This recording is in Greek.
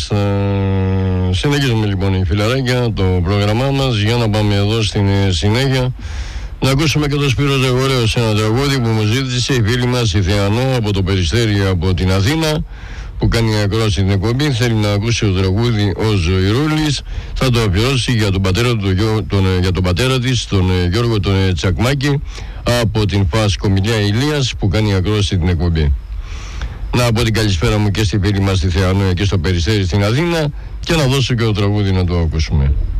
Συνεχίζουμε λοιπόν οι φιλαράκια το πρόγραμμά μας για να πάμε εδώ στην συνέχεια να ακούσουμε και το Σπύρο Ζαγορέο σε ένα τραγούδι που μου ζήτησε η φίλη μας η Θεανό από το Περιστέρι από την Αθήνα, που κάνει ακρόαση στην εκπομπή. Θέλει να ακούσει το τραγούδι ο Ζωηρούλης. Θα το αφιερώσει για τον πατέρα της, τον Γιώργο τον Τσακμάκη, από την ΦΑΣ Κομιλιά Ηλίας, που κάνει ακρόαση στην εκπομπή. Να πω την καλησπέρα μου και στη φίλη μας τη Θεανό εκεί στο Περιστέρι στην Αθήνα και να δώσω και το τραγούδι να το ακούσουμε.